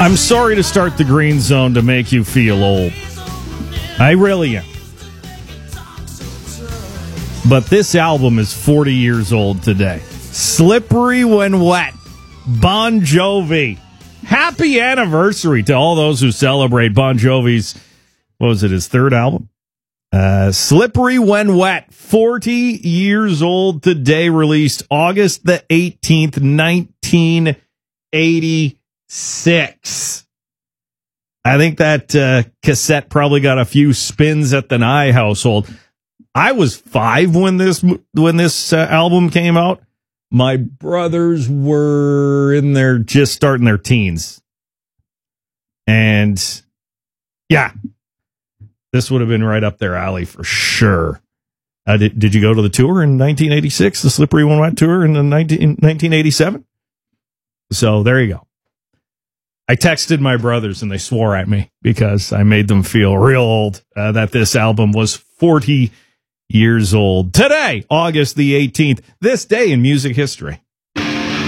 I'm sorry to start the Green Zone to make you feel old. I really am. But this album is 40 years old today. Slippery When Wet. Bon Jovi. Happy anniversary to all those who celebrate Bon Jovi's, what was it, his third album? Slippery When Wet. 40 years old today, released August the 18th, 1986. I think that cassette probably got a few spins at the Nye household. I was 5 when this album came out. My brothers were just starting their teens. And yeah, this would have been right up their alley for sure. Did you go to the tour in 1986, the Slippery When Wet tour in 1987? So there you go. I texted my brothers and they swore at me because I made them feel real old that this album was 40 years old. Today, August the 18th, this day in music history.